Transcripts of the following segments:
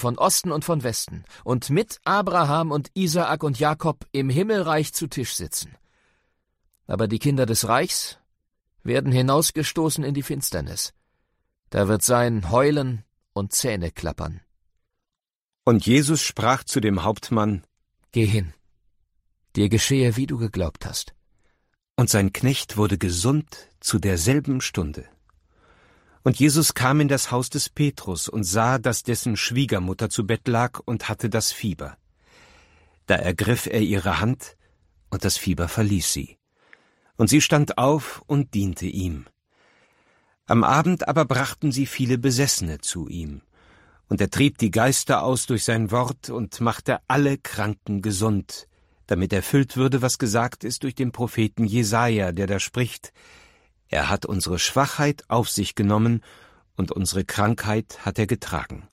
von Osten und von Westen und mit Abraham und Isaak und Jakob im Himmelreich zu Tisch sitzen. Aber die Kinder des Reichs werden hinausgestoßen in die Finsternis. Da wird sein Heulen und Zähneklappern. Und Jesus sprach zu dem Hauptmann: Geh hin, dir geschehe, wie du geglaubt hast. Und sein Knecht wurde gesund zu derselben Stunde. Und Jesus kam in das Haus des Petrus und sah, dass dessen Schwiegermutter zu Bett lag und hatte das Fieber. Da ergriff er ihre Hand, und das Fieber verließ sie. Und sie stand auf und diente ihm. Am Abend aber brachten sie viele Besessene zu ihm. Und er trieb die Geister aus durch sein Wort und machte alle Kranken gesund, damit erfüllt würde, was gesagt ist durch den Propheten Jesaja, der da spricht: Er hat unsere Schwachheit auf sich genommen, und unsere Krankheit hat er getragen.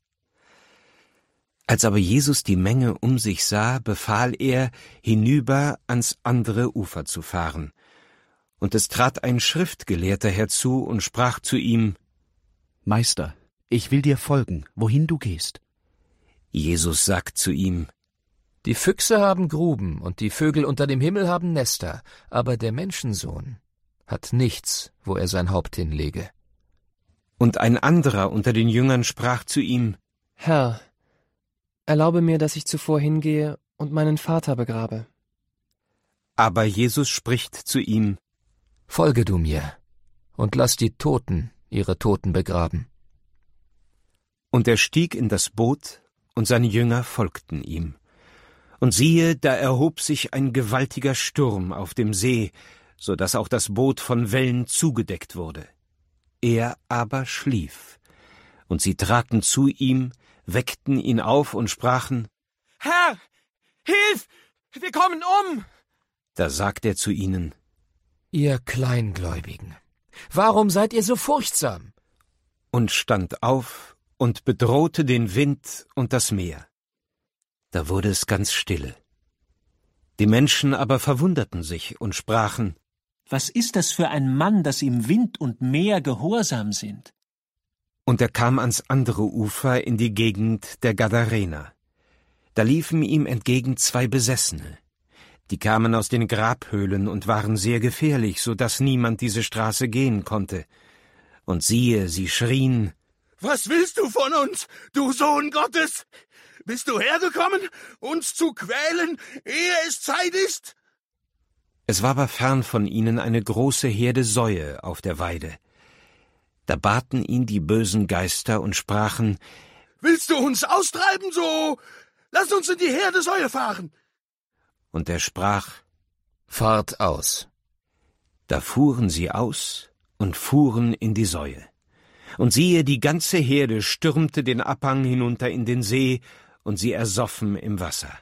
Als aber Jesus die Menge um sich sah, befahl er, hinüber ans andere Ufer zu fahren. Und es trat ein Schriftgelehrter herzu und sprach zu ihm: Meister, ich will dir folgen, wohin du gehst. Jesus sagt zu ihm: Die Füchse haben Gruben und die Vögel unter dem Himmel haben Nester, aber der Menschensohn hat nichts, wo er sein Haupt hinlege. Und ein anderer unter den Jüngern sprach zu ihm: Herr, erlaube mir, dass ich zuvor hingehe und meinen Vater begrabe. Aber Jesus spricht zu ihm: Folge du mir und lass die Toten ihre Toten begraben. Und er stieg in das Boot, und seine Jünger folgten ihm. Und siehe, da erhob sich ein gewaltiger Sturm auf dem See, so dass auch das Boot von Wellen zugedeckt wurde. Er aber schlief. Und sie traten zu ihm, weckten ihn auf und sprachen: Herr, hilf! Wir kommen um! Da sagt er zu ihnen: Ihr Kleingläubigen, warum seid ihr so furchtsam? Und stand auf und bedrohte den Wind und das Meer. Da wurde es ganz stille. Die Menschen aber verwunderten sich und sprachen: Was ist das für ein Mann, dass ihm Wind und Meer gehorsam sind? Und er kam ans andere Ufer in die Gegend der Gadarener. Da liefen ihm entgegen 2 Besessene. Die kamen aus den Grabhöhlen und waren sehr gefährlich, so dass niemand diese Straße gehen konnte. Und siehe, sie schrien: Was willst du von uns, du Sohn Gottes? Bist du hergekommen, uns zu quälen, ehe es Zeit ist? Es war aber fern von ihnen eine große Herde Säue auf der Weide. Da baten ihn die bösen Geister und sprachen: Willst du uns austreiben, so lass uns in die Herde Säue fahren. Und er sprach: Fahrt aus. Da fuhren sie aus und fuhren in die Säue. Und siehe, die ganze Herde stürmte den Abhang hinunter in den See, und sie ersoffen im Wasser.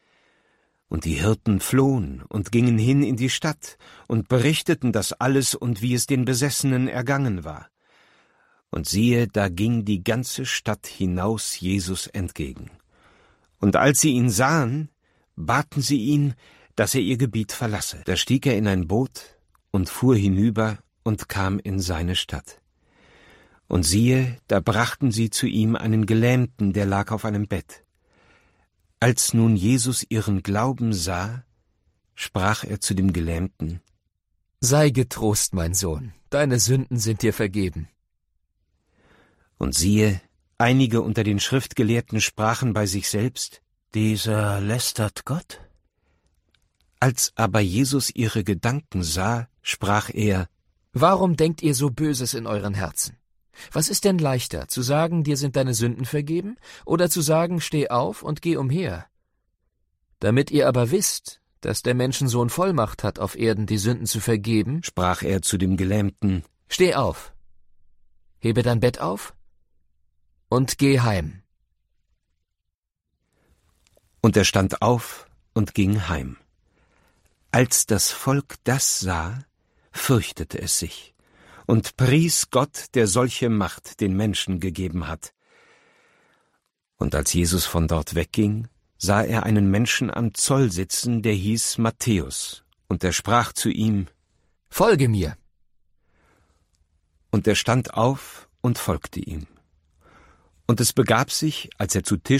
Und die Hirten flohen und gingen hin in die Stadt und berichteten das alles und wie es den Besessenen ergangen war. Und siehe, da ging die ganze Stadt hinaus Jesus entgegen. Und als sie ihn sahen, baten sie ihn, dass er ihr Gebiet verlasse. Da stieg er in ein Boot und fuhr hinüber und kam in seine Stadt. Und siehe, da brachten sie zu ihm einen Gelähmten, der lag auf einem Bett. Als nun Jesus ihren Glauben sah, sprach er zu dem Gelähmten: Sei getrost, mein Sohn, deine Sünden sind dir vergeben. Und siehe, einige unter den Schriftgelehrten sprachen bei sich selbst: Dieser lästert Gott. Als aber Jesus ihre Gedanken sah, sprach er: Warum denkt ihr so Böses in euren Herzen? Was ist denn leichter, zu sagen, dir sind deine Sünden vergeben, oder zu sagen, steh auf und geh umher? Damit ihr aber wisst, dass der Menschensohn Vollmacht hat, auf Erden die Sünden zu vergeben, sprach er zu dem Gelähmten: Steh auf, hebe dein Bett auf und geh heim. Und er stand auf und ging heim. Als das Volk das sah, fürchtete es sich und pries Gott, der solche Macht den Menschen gegeben hat. Und als Jesus von dort wegging, sah er einen Menschen am Zoll sitzen, der hieß Matthäus, und er sprach zu ihm: Folge mir. Und er stand auf und folgte ihm. Und es begab sich, als er zu Tisch